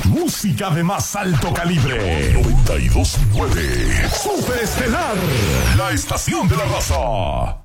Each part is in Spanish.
Música de más alto calibre. 92.9. Super Estelar. La estación de la raza.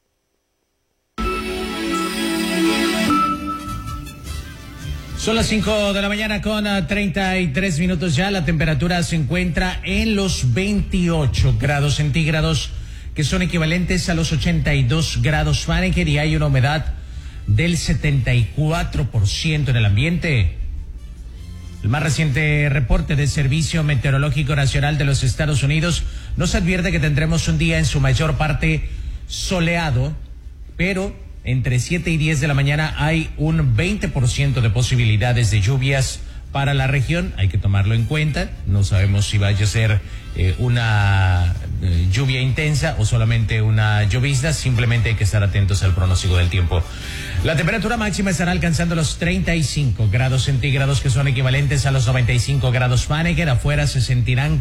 Son las 5 de la mañana con 33 minutos ya. La temperatura se encuentra en los 28 grados centígrados, que son equivalentes a los 82 grados Fahrenheit, y hay una humedad del 74% en el ambiente. El más reciente reporte del Servicio Meteorológico Nacional de los Estados Unidos nos advierte que tendremos un día en su mayor parte soleado, pero entre 7 y 10 de la mañana hay un 20% de posibilidades de lluvias para la región. Hay que tomarlo en cuenta. No sabemos si vaya a ser una lluvia intensa o solamente una llovizna. Simplemente hay que estar atentos al pronóstico del tiempo. La temperatura máxima estará alcanzando los 35 grados centígrados, que son equivalentes a los 95 grados Fahrenheit. Afuera se sentirán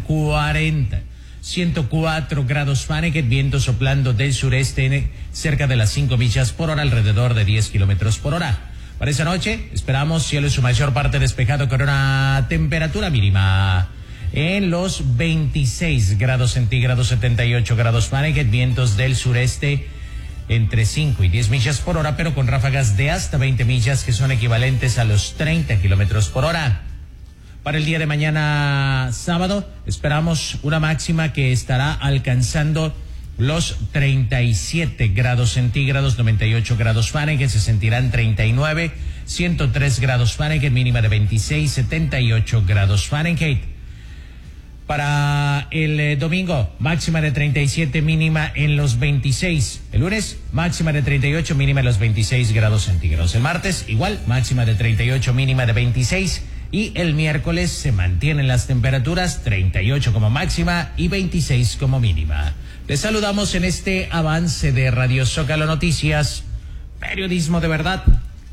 104 grados Fahrenheit, viento soplando del sureste cerca de las 5 millas por hora, alrededor de 10 kilómetros por hora. Para esa noche esperamos cielo en su mayor parte despejado con una temperatura mínima en los 26 grados centígrados, 78 grados Fahrenheit, vientos del sureste entre 5 y 10 millas por hora, pero con ráfagas de hasta 20 millas, que son equivalentes a los 30 kilómetros por hora. Para el día de mañana sábado esperamos una máxima que estará alcanzando los 37 grados centígrados, 98 grados Fahrenheit, se sentirán 39, 103 grados Fahrenheit, mínima de 26, 78 grados Fahrenheit. Para el domingo, máxima de 37, mínima en los 26. El lunes, máxima de 38, mínima en los 26 grados centígrados. El martes, igual, máxima de 38, mínima de 26. Y el miércoles se mantienen las temperaturas 38 como máxima y 26 como mínima. Les saludamos en este avance de Radio Zócalo Noticias, periodismo de verdad.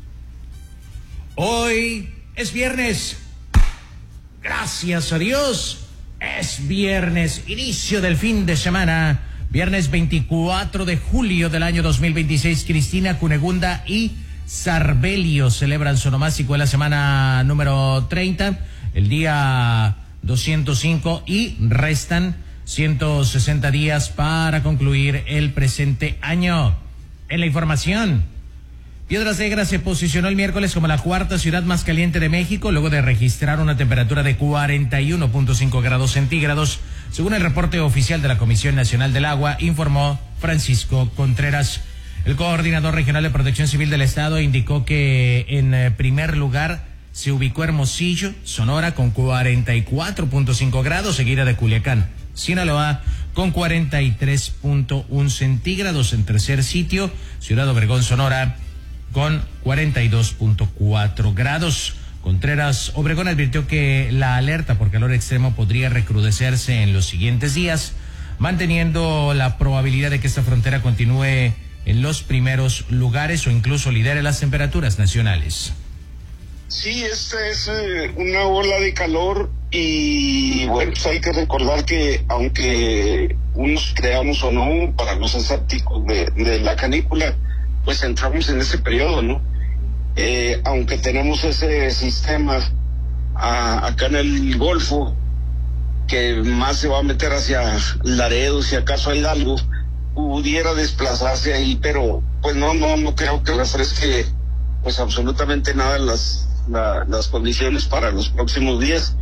Hoy es viernes. Gracias a Dios. Es viernes, inicio del fin de semana. Viernes 24 de julio del año 2026. Cristina Cunegunda y Sarbelio celebran su onomástico en la semana número 30, el día 205, y restan 160 días para concluir el presente año. En la información, Piedras Negras se posicionó el miércoles como la cuarta ciudad más caliente de México, luego de registrar una temperatura de 41.5 grados centígrados, según el reporte oficial de la Comisión Nacional del Agua, informó Francisco Contreras. El coordinador regional de Protección Civil del Estado indicó que en primer lugar se ubicó Hermosillo, Sonora, con 44.5 grados, seguida de Culiacán, Sinaloa, con 43.1 centígrados. En tercer sitio, Ciudad Obregón, Sonora, con 42.4 grados. Contreras Obregón advirtió que la alerta por calor extremo podría recrudecerse en los siguientes días, manteniendo la probabilidad de que esta frontera continúe en los primeros lugares o incluso lidere las temperaturas nacionales. Sí, esta es una ola de calor y bueno, pues hay que recordar que aunque unos creamos o no, para los escépticos de la canícula, pues entramos en ese periodo, ¿no? Aunque tenemos ese sistema acá en el Golfo, que más se va a meter hacia Laredo, si acaso hay algo, pudiera desplazarse ahí, pero pues no creo que refresque pues absolutamente nada las condiciones para los próximos días.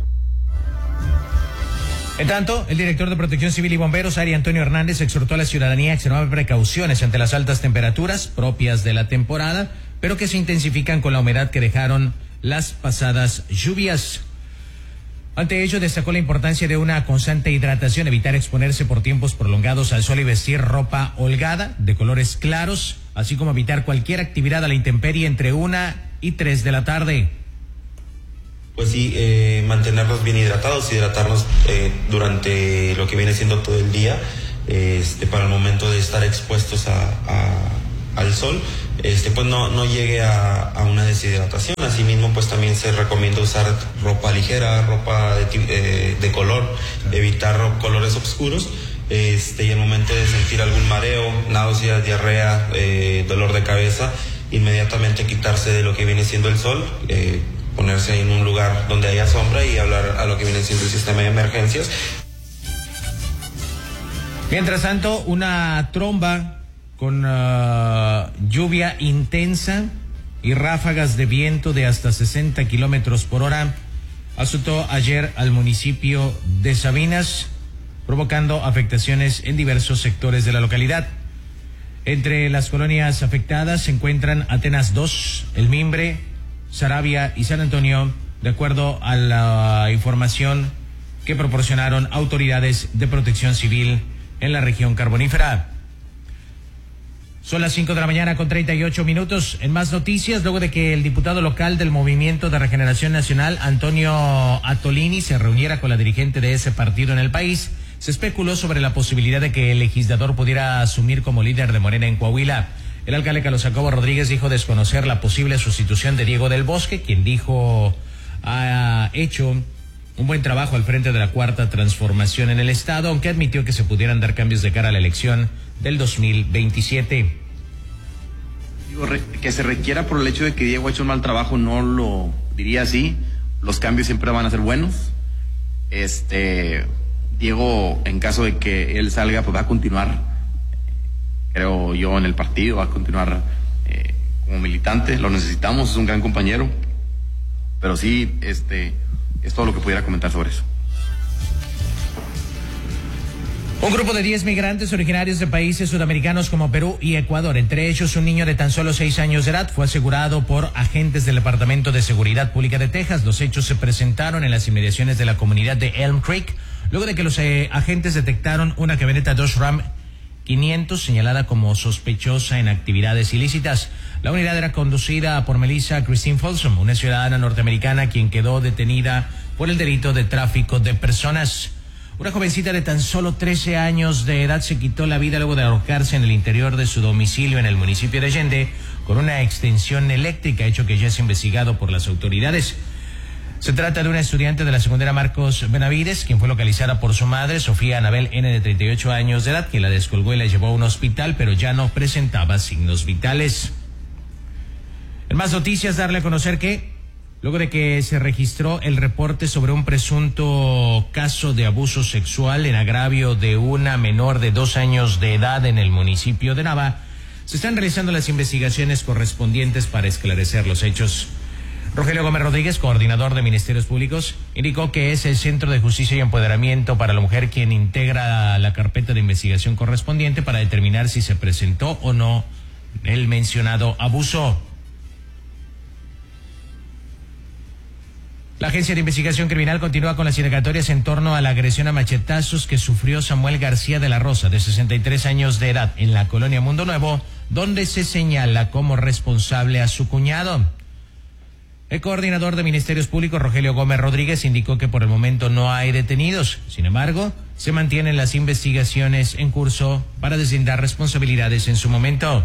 En tanto, el director de Protección Civil y Bomberos, Ari Antonio Hernández, exhortó a la ciudadanía a extremar precauciones ante las altas temperaturas propias de la temporada, pero que se intensifican con la humedad que dejaron las pasadas lluvias. Ante ello, destacó la importancia de una constante hidratación, evitar exponerse por tiempos prolongados al sol y vestir ropa holgada, de colores claros, así como evitar cualquier actividad a la intemperie entre 1 y 3 de la tarde. Pues sí, mantenernos bien hidratados durante lo que viene siendo todo el día, para el momento de estar expuestos al sol, pues no llegue a una deshidratación. Asimismo, pues también se recomienda usar ropa ligera, ropa de color, evitar colores oscuros, y en el momento de sentir algún mareo, náuseas, diarrea, dolor de cabeza, inmediatamente quitarse de lo que viene siendo el sol, ponerse en un lugar donde haya sombra y hablar a lo que viene siendo el sistema de emergencias. Mientras tanto, una tromba con lluvia intensa y ráfagas de viento de hasta 60 kilómetros por hora azotó ayer al municipio de Sabinas, provocando afectaciones en diversos sectores de la localidad. Entre las colonias afectadas se encuentran Atenas 2, El Mimbre, Saravia y San Antonio, de acuerdo a la información que proporcionaron autoridades de protección civil en la región carbonífera. Son las 5 de la mañana con 38 minutos. En más noticias, luego de que el diputado local del Movimiento de Regeneración Nacional, Antonio Attolini, se reuniera con la dirigente de ese partido en el país, se especuló sobre la posibilidad de que el legislador pudiera asumir como líder de Morena en Coahuila. El alcalde Carlos Jacobo Rodríguez dijo desconocer la posible sustitución de Diego del Bosque, quien dijo ha hecho un buen trabajo al frente de la Cuarta Transformación en el Estado, aunque admitió que se pudieran dar cambios de cara a la elección del 2027. Digo, que se requiera por el hecho de que Diego ha hecho un mal trabajo, no lo diría así. Los cambios siempre van a ser buenos. Diego, en caso de que él salga, pues va a continuar, creo yo, en el partido, va a continuar como militante. Lo necesitamos, es un gran compañero. Pero sí, es todo lo que pudiera comentar sobre eso. Un grupo de 10 migrantes originarios de países sudamericanos como Perú y Ecuador, entre ellos un niño de tan solo 6 años de edad, fue asegurado por agentes del Departamento de Seguridad Pública de Texas. Los hechos se presentaron en las inmediaciones de la comunidad de Elm Creek, luego de que los agentes detectaron una camioneta Dodge Ram 500 señalada como sospechosa en actividades ilícitas. La unidad era conducida por Melissa Christine Folsom, una ciudadana norteamericana quien quedó detenida por el delito de tráfico de personas. Una jovencita de tan solo 13 años de edad se quitó la vida luego de ahorcarse en el interior de su domicilio en el municipio de Allende con una extensión eléctrica, hecho que ya es investigado por las autoridades. Se trata de una estudiante de la secundaria Marcos Benavides, quien fue localizada por su madre, Sofía Anabel N., de 38 años de edad, que la descolgó y la llevó a un hospital, pero ya no presentaba signos vitales. En más noticias, darle a conocer que, luego de que se registró el reporte sobre un presunto caso de abuso sexual en agravio de una menor de 2 años de edad en el municipio de Nava, se están realizando las investigaciones correspondientes para esclarecer los hechos. Rogelio Gómez Rodríguez, coordinador de Ministerios Públicos, indicó que es el Centro de Justicia y Empoderamiento para la Mujer quien integra la carpeta de investigación correspondiente para determinar si se presentó o no el mencionado abuso. La Agencia de Investigación Criminal continúa con las indagatorias en torno a la agresión a machetazos que sufrió Samuel García de la Rosa, de 63 años de edad, en la colonia Mundo Nuevo, donde se señala como responsable a su cuñado. El coordinador de Ministerios Públicos, Rogelio Gómez Rodríguez, indicó que por el momento no hay detenidos. Sin embargo, se mantienen las investigaciones en curso para deslindar responsabilidades en su momento.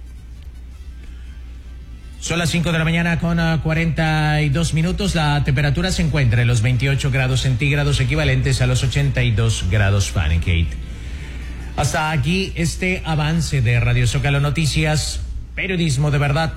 Son las 5 de la mañana con 42 minutos. La temperatura se encuentra en los 28 grados centígrados, equivalentes a los 82 grados Fahrenheit. Hasta aquí este avance de Radio Zócalo Noticias, periodismo de verdad.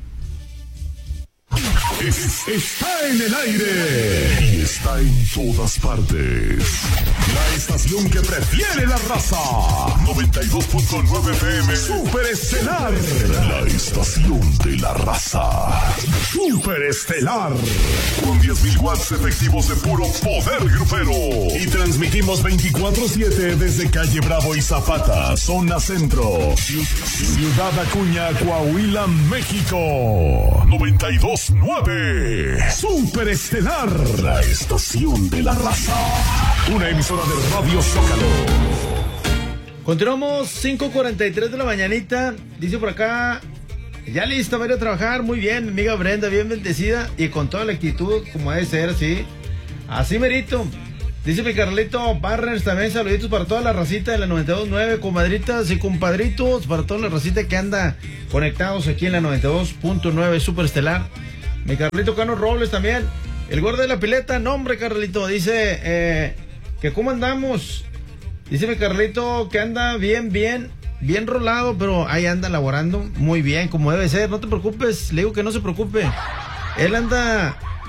Está en el aire y está en todas partes. La estación que prefiere la raza. 92.9 FM. Super Estelar. La estación de la raza. Super Estelar. Con 10.000 watts efectivos de puro poder grupero. Y transmitimos 24/7 desde Calle Bravo y Zapata, zona centro. Ciudad Acuña, Coahuila, México. 92.9. Super Estelar, la estación de la raza. Una emisora de Radio Zócalo. Continuamos, 5:43 de la mañanita. Dice por acá, ya lista para ir a trabajar. Muy bien, mi amiga Brenda, bien bendecida y con toda la actitud como debe ser, sí. Así merito. Dice mi Carlito Barnes, también saluditos para toda la racita de la 92.9, comadritas y compadritos, para toda la racita que anda conectados aquí en la 92.9 Super Estelar. Mi Carlito Cano Robles también. El gordo de la pileta, no hombre Carlito, dice que cómo andamos. Dice mi Carlito que anda bien rolado, pero ahí anda laborando muy bien, como debe ser. No te preocupes, le digo que no se preocupe. Él anda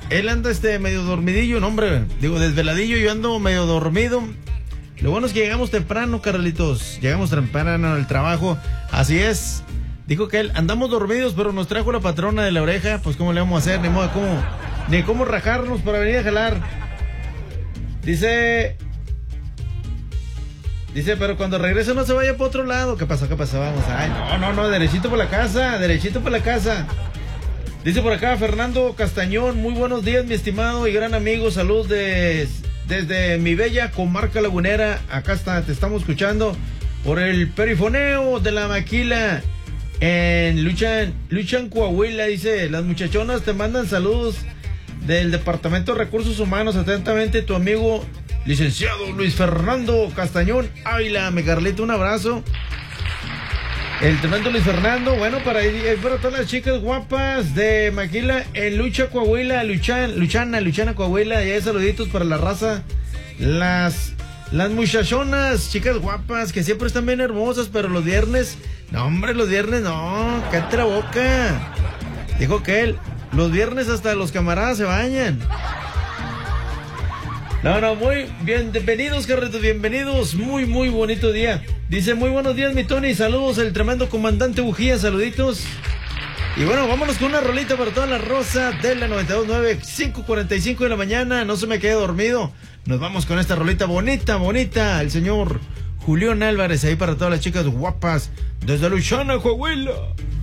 él anda medio dormidillo, no hombre, digo desveladillo, yo ando medio dormido. Lo bueno es que llegamos temprano, Carlitos, llegamos temprano al trabajo, así es. Dijo que él, andamos dormidos, pero nos trajo la patrona de la oreja, pues cómo le vamos a hacer, ni modo ni cómo rajarnos para venir a jalar. Dice, pero cuando regrese no se vaya para otro lado. ¿Qué pasó? Vamos, ay, no, derechito por la casa. Dice por acá Fernando Castañón, muy buenos días, mi estimado y gran amigo, salud desde mi bella comarca lagunera. Acá te estamos escuchando por el perifoneo de la maquila en Luchan, Coahuila. Dice, las muchachonas te mandan saludos del Departamento de Recursos Humanos, atentamente tu amigo licenciado Luis Fernando Castañón Ávila. Me Carlito, un abrazo. El tremendo Luis Fernando, bueno, para todas las chicas guapas de Maquila en Lucha, Coahuila, Luchana, Coahuila, y hay saluditos para la raza, las muchachonas, chicas guapas, que siempre están bien hermosas, pero los viernes, no, cállate la boca. Dijo que él, los viernes hasta los camaradas se bañan. No, muy bienvenidos, Carlitos, bienvenidos, muy bonito día. Dice, muy buenos días, mi Tony, saludos, el tremendo comandante Bujía, saluditos. Y bueno, vámonos con una rolita para toda la rosa de la 92.9, 5:45 de la mañana, no se me quede dormido. Nos vamos con esta rolita bonita, el señor Julián Álvarez, ahí para todas las chicas guapas, desde Luchana, Coahuila.